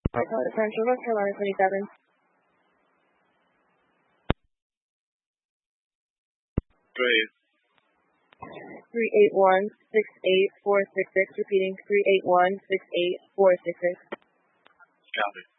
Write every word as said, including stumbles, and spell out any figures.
I call it Central North Carolina twenty-seven. Go ahead. three eight one, six eight four six six. Repeating, three eight one, six eight four six six. Copy.